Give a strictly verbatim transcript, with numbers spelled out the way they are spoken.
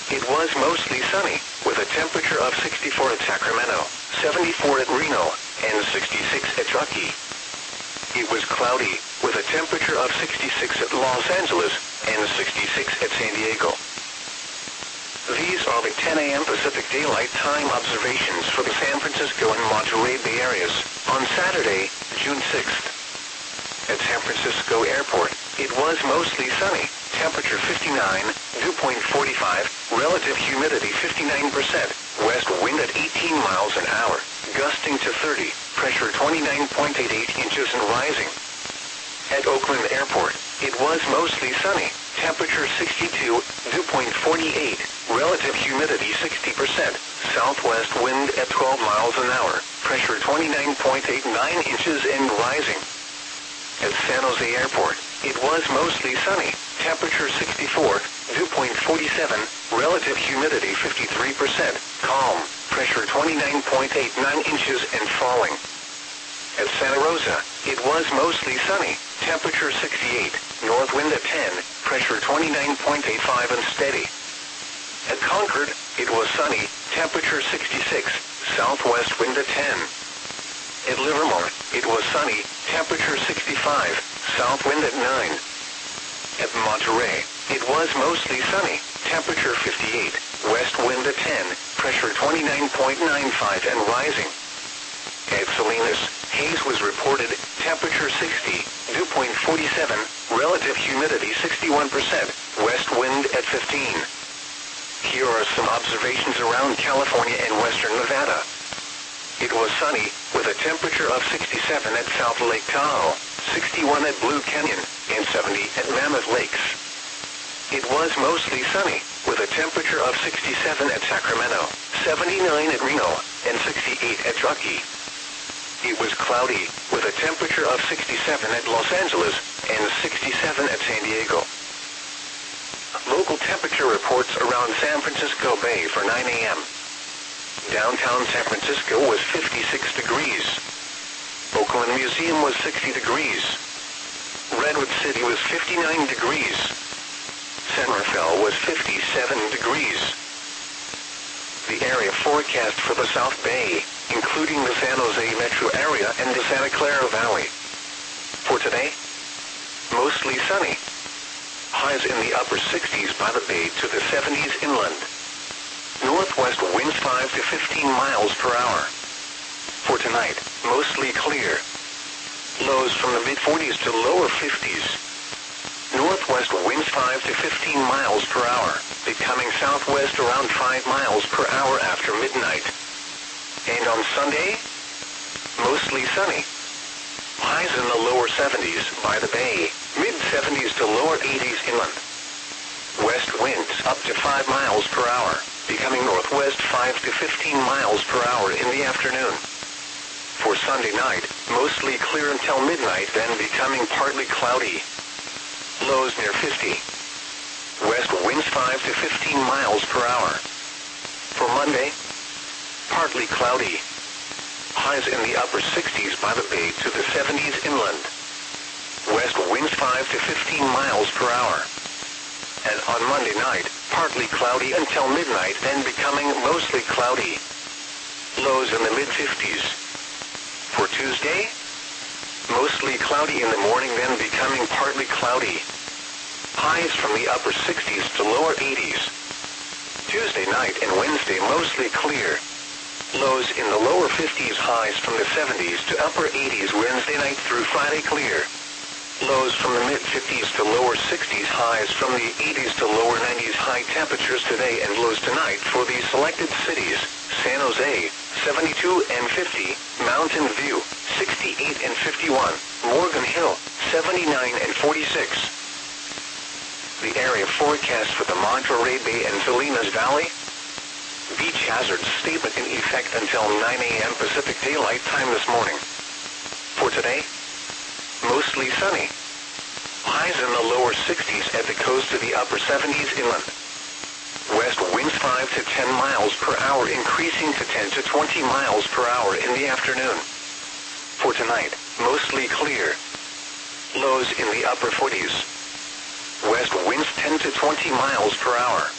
it was mostly sunny, with a temperature of sixty-four at Sacramento, seventy-four at Reno, and sixty-six at Truckee. It was cloudy, with a temperature of sixty-six at Los Angeles, and sixty-six at San Diego. These are the ten a m Pacific Daylight Time observations for the San Francisco and Monterey Bay areas on Saturday, June sixth. At San Francisco Airport, it was mostly sunny, temperature fifty-nine, dew point forty-five, relative humidity fifty-nine percent, west wind at eighteen miles an hour, gusting to thirty, pressure twenty-nine point eight eight inches and rising. At Oakland Airport, it was mostly sunny, temperature sixty-two, dew point forty-eight, relative humidity sixty percent, southwest wind at twelve miles an hour, pressure twenty-nine point eight nine inches and rising. At San Jose Airport, it was mostly sunny, temperature sixty-four, dew point forty-seven, relative humidity fifty-three percent, calm, pressure twenty-nine point eight nine inches and falling. At Santa Rosa, it was mostly sunny, temperature sixty-eight, north wind at ten, pressure twenty-nine point eight five and steady. At Concord, it was sunny, temperature sixty-six, southwest wind at ten. At Livermore, it was sunny, temperature sixty-five, south wind at nine. At Monterey, it was mostly sunny, temperature fifty-eight, west wind at ten, pressure twenty-nine point nine five and rising. At Salinas, haze was reported, temperature sixty, dew point forty-seven, relative humidity sixty-one percent, west wind at fifteen. Here are some observations around California and western Nevada. It was sunny, with a temperature of sixty-seven at South Lake Tahoe, sixty-one at Blue Canyon, and seventy at Mammoth Lakes. It was mostly sunny, with a temperature of sixty-seven at Sacramento, seventy-nine at Reno, and sixty-eight at Truckee. It was cloudy, with a temperature of sixty-seven at Los Angeles, and sixty-seven at San Diego. Local temperature reports around San Francisco Bay for nine a m Downtown San Francisco was fifty-six degrees. Oakland Museum was sixty degrees. Redwood City was fifty-nine degrees. San Rafael was fifty-seven degrees. The area forecast for the South Bay, including the San Jose metro area and the Santa Clara Valley. For today, mostly sunny. Highs in the upper sixties by the bay to the seventies inland. Northwest winds five to fifteen miles per hour. For tonight, mostly clear. Lows from the mid forties to lower fifties. Northwest winds five to fifteen miles per hour, becoming southwest around five miles per hour after midnight. And on Sunday, mostly sunny. Highs in the lower seventies by the bay, mid seventies to lower eighties inland. West winds up to five miles per hour, becoming northwest five to fifteen miles per hour in the afternoon. For Sunday night, mostly clear until midnight, then becoming partly cloudy. Lows near fifty. West winds five to fifteen miles per hour. For Monday, partly cloudy. Highs in the upper sixties by the bay to the seventies inland. West winds five to fifteen miles per hour. And on Monday night, partly cloudy until midnight, then becoming mostly cloudy. Lows in the mid fifties. For Tuesday, mostly cloudy in the morning, then becoming partly cloudy. Highs from the upper sixties to lower eighties. Tuesday night and Wednesday mostly clear. Lows in the lower fifties, highs from the seventies to upper eighties Wednesday night through Friday clear. Lows from the mid fifties to lower sixties, highs from the eighties to lower nineties. High temperatures today and lows tonight for the selected cities: San Jose, seventy-two and fifty, Mountain View, sixty-eight and fifty-one, Morgan Hill, seventy-nine and forty-six. The area forecast for the Monterey Bay and Salinas Valley. Beach hazard statement in effect until nine a m Pacific Daylight Time this morning. For today, mostly sunny. Highs in the lower sixties at the coast to the upper seventies inland. West winds five to ten miles per hour, increasing to ten to twenty miles per hour in the afternoon. For tonight, mostly clear. Lows in the upper forties. West winds ten to twenty miles per hour.